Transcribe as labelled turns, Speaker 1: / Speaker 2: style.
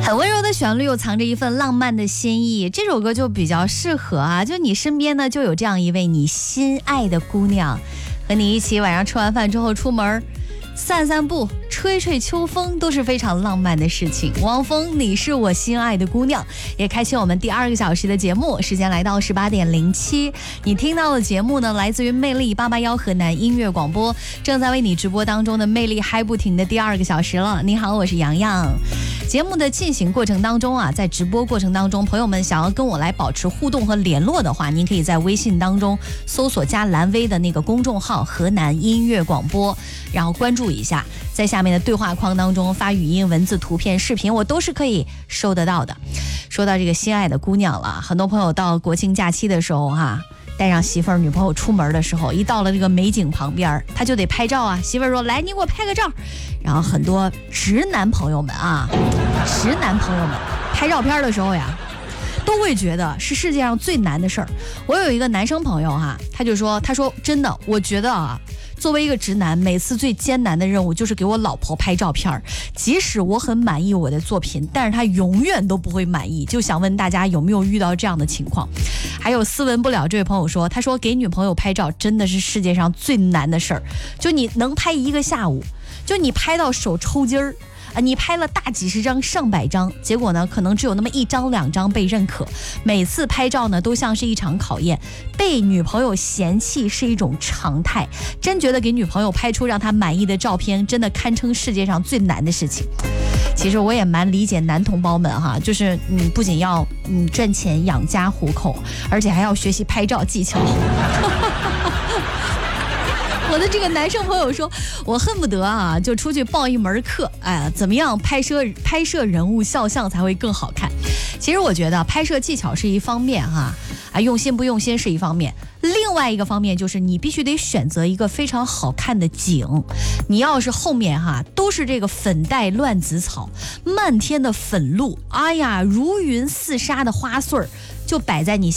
Speaker 1: 很温柔的旋律又藏着一份浪漫的心意，这首歌就比较适合啊，就你身边呢就有这样一位你心爱的姑娘，和你一起晚上吃完饭之后出门散散步吹吹秋风都是非常浪漫的事情。汪峰，你是我心爱的姑娘，也开启我们第2个小时的节目，时间来到18点07。你听到的节目呢，来自于魅力881河南音乐广播，正在为你直播当中的魅力嗨不停的第2个小时了。你好，我是洋洋。节目的进行过程当中啊，在直播过程当中，朋友们想要跟我来保持互动和联络的话，您可以在微信当中搜索加蓝微的那个公众号河南音乐广播，然后关注一下，在下面的对话框当中发语音、文字、图片、视频，我都是可以收得到的。说到这个心爱的姑娘了，很多朋友到国庆假期的时候带上媳妇儿、女朋友出门的时候，一到了这个美景旁边，他就得拍照啊。媳妇儿说：“来，你给我拍个照。”然后很多直男朋友们拍照片的时候呀，都会觉得是世界上最难的事儿。我有一个男生朋友他说真的，我觉得作为一个直男，每次最艰难的任务就是给我老婆拍照片，即使我很满意我的作品，但是他永远都不会满意。就想问大家有没有遇到这样的情况？还有斯文不了这位朋友说，他说给女朋友拍照真的是世界上最难的事儿，就你能拍一个下午，就你拍到手抽筋儿。你拍了大几十张、上百张，结果呢，可能只有那么1张、2张被认可。每次拍照呢，都像是一场考验，被女朋友嫌弃是一种常态。真觉得给女朋友拍出让她满意的照片，真的堪称世界上最难的事情。其实我也蛮理解男同胞们就是不仅要赚钱养家糊口，而且还要学习拍照技巧。我的这个男生朋友说，我恨不得就出去报一门课，怎么样拍摄人物肖像才会更好看。其实我觉得拍摄技巧是一方面用心不用心是一方面，另外一个方面就是你必须得选择一个非常好看的景。你要是后面都是这个粉黛乱紫草，漫天的粉露，如云似纱的花穗儿就摆在你